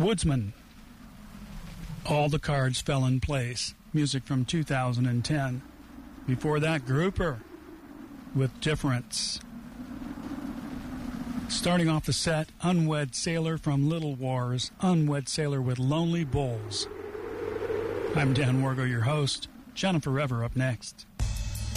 Woodsman. All the Cards Fell in Place. Music from 2010. Before that, Grouper with Difference. Starting off the set, Unwed Sailor from Little Wars. Unwed Sailor with Lonely Bulls. I'm Dan Wargo, your host. Jennifer Forever up next.